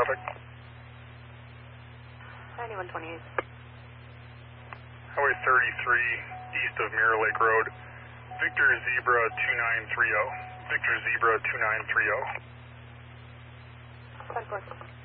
Perfect. 9128. Highway 33, east of Mirror Lake Road. Victor Zebra 2930. Victor Zebra 2930. 10-4.